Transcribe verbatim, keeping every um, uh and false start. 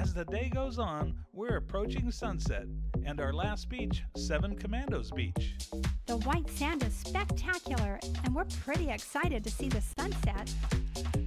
As the day goes on, we're approaching sunset, and our last beach, Seven Commandos Beach. The white sand is spectacular, and we're pretty excited to see the sunset.